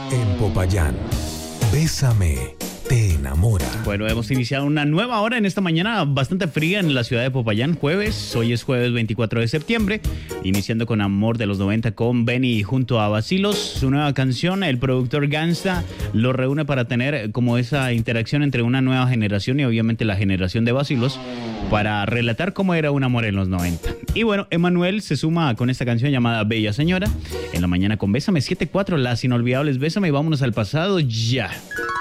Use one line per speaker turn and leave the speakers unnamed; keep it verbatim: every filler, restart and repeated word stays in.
En Popayán, Bésame te enamora.
Bueno, hemos iniciado una nueva hora en esta mañana bastante fría en la ciudad de Popayán, jueves. Hoy es jueves veinticuatro de septiembre, iniciando con Amor de los noventa con Benny junto a Vacilos. Su nueva canción, el productor Gangsta lo reúne para tener como esa interacción entre una nueva generación y obviamente la generación de Vacilos para relatar cómo era un amor en los noventa. Y bueno, Emanuel se suma con esta canción llamada Bella Señora en la mañana con Bésame siete cuatro, las inolvidables Bésame, y vámonos al pasado ya.